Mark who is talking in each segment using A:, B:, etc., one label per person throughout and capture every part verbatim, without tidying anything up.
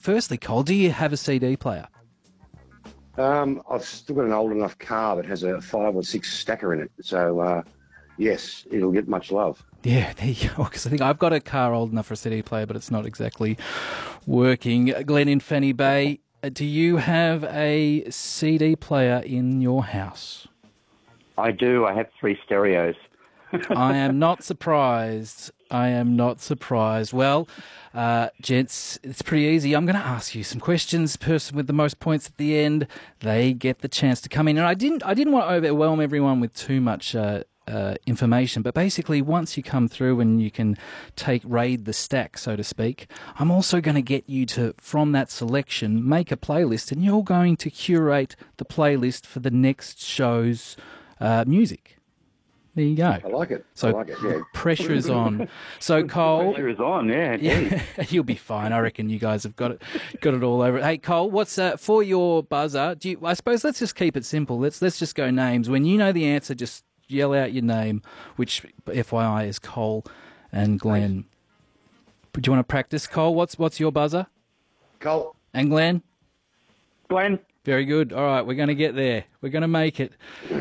A: firstly, Cole, do you have a C D player?
B: Um, I've still got an old enough car that has a five or six stacker in it. So, uh, yes, it'll get much love.
A: Yeah, there you go. Because I think I've got a car old enough for a C D player, but it's not exactly working. Glenn in Fanny Bay, do you have a C D player in your house?
C: I do. I have three stereos.
A: I am not surprised. I am not surprised. Well, uh, gents, it's pretty easy. I'm going to ask you some questions. Person with the most points at the end, they get the chance to come in. And I didn't, I didn't want to overwhelm everyone with too much uh, uh, information. But basically, once you come through and you can take raid the stack, so to speak, I'm also going to get you to, from that selection, make a playlist, and you're going to curate the playlist for the next show's uh, music. There you go.
B: I like it.
A: So
B: I like it, yeah.
A: Pressure is on. So Cole,
C: Pressure is on, yeah.
A: yeah, you'll be fine. I reckon you guys have got it, got it all over. Hey Cole, what's uh, for your buzzer? Do you, I suppose let's just keep it simple. Let's let's just go names. When you know the answer, just yell out your name, which F Y I is Cole and Glenn. Do you want to practice, Cole? What's what's your buzzer?
B: Cole.
A: And Glenn?
C: Glenn.
A: Very good. All right, we're going to get there. We're going to make it.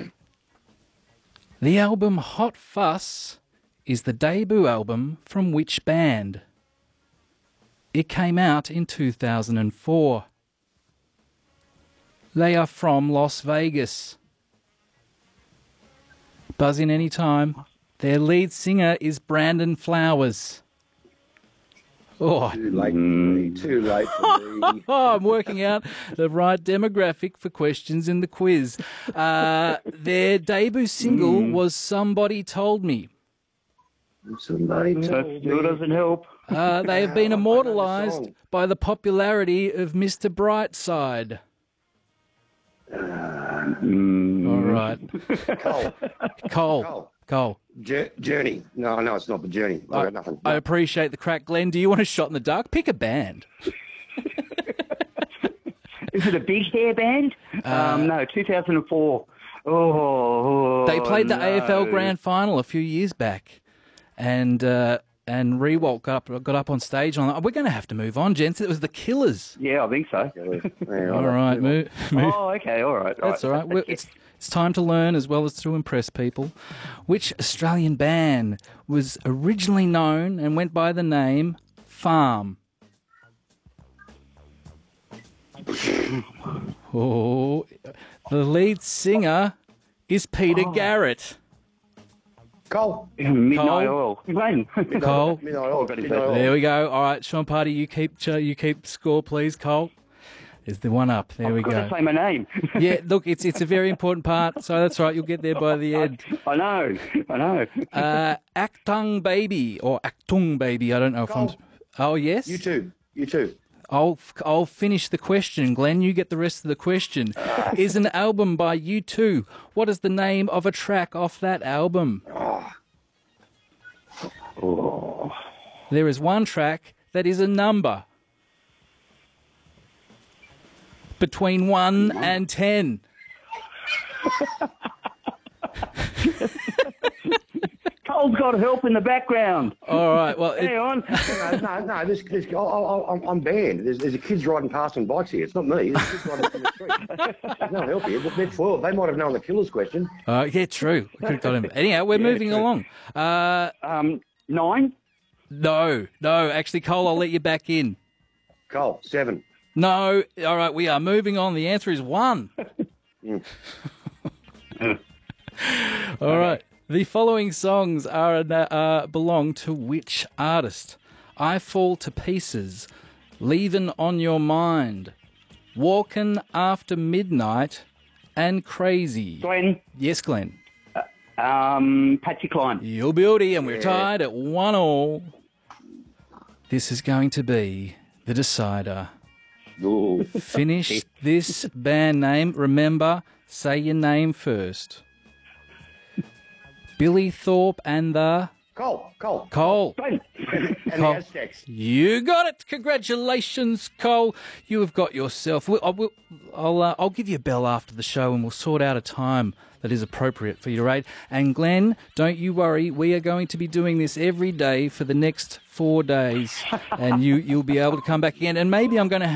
A: The album Hot Fuss is the debut album from which band? It came out in two thousand four. They are from Las Vegas. Buzz in any time. Their lead singer is Brandon Flowers. Oh,
B: Too late for me. Too late for me.
A: Oh, I'm working out the right demographic for questions in the quiz. Uh, their debut single
C: Mm.
A: was Somebody Told Me.
B: Somebody
C: That
B: told
C: still
B: me.
C: doesn't help.
A: Uh, they have been
B: I know the
A: immortalised
B: song.
A: by the popularity of Mister Brightside.
C: Mm.
A: All right.
B: Cole.
A: Cole.
B: Cole.
A: Cole.
B: Jour- Journey. No, no, it's not the Journey. I got nothing.
A: I appreciate the crack. Glenn, do you want a shot in the dark? Pick a band.
C: Is it a big hair band? um, no, two thousand four. Oh,
A: They played the
C: no.
A: A F L Grand Final a few years back, and uh, and Rewalt got up got up on stage. On we're going to have to move on, gents. It was the Killers.
C: Yeah, I think so.
B: Yeah,
A: All right, move. move.
C: Oh, okay, all right.
A: That's all right. Well, it's it's time to learn as well as to impress people. Which Australian band was originally known and went by the name Farm? Oh, the lead singer is Peter
C: Oh.
A: Garrett.
B: Cole.
C: Midnight
A: Cole.
C: Oil. Glenn.
A: Cole.
B: Midnight Oil.
C: got his
B: Midnight Oil.
A: There we go. All right, Sean Party, you keep you keep score, please. Cole is the one up. There we
C: I've got
A: go.
C: to say my name.
A: Yeah, look, it's it's a very important part. So that's right. You'll get there by the end.
C: I know. I know.
A: Uh, Actung Baby or Actung Baby. I don't know if
B: Cole.
A: I'm. Oh yes.
B: You too. You too.
A: I'll I'll finish the question, Glenn. You get the rest of the question. Is an album by U two. What is the name of a track off that album?
C: Oh.
A: There is one track that is a number between one and ten.
C: Cole's got help in the background.
A: All right. Well,
C: Hang
A: it,
C: on.
B: No, no, no. This, this, I, I, I'm, I'm banned. There's, there's kids riding past on bikes here. It's not me. There's kids riding in the street. There's no help here. They're foiled. They might have known the Killers question.
A: uh, yeah, true. We could have got him. Anyhow, we're
C: Yeah,
A: moving
C: true.
A: along. Uh,
C: Um, nine.
A: no, no. Actually, Cole, I'll let you back in.
B: Cole, seven.
A: No. All right, we are moving on. The answer is one. All right. The following songs are uh, belong to which artist? I Fall to Pieces, Leavin' on Your Mind, Walkin' After Midnight, and Crazy.
C: Glenn.
A: Yes, Glenn.
C: Um, Patsy Cline.
A: Your beauty, and we're tied at one all. This is going to be the decider.
B: Ooh.
A: Finish this band name. Remember, say your name first. Billy Thorpe and the
B: Cole, Cole.
A: Cole.
C: Glenn.
B: And
A: Cole.
B: the Aztecs.
A: You got it. Congratulations, Cole. You have got yourself. We'll, I'll, I'll, uh, I'll give you a bell after the show and we'll sort out a time that is appropriate for you to raid. And Glenn, don't you worry. We are going to be doing this every day for the next four days. And you, you'll be able to come back again. And maybe I'm going to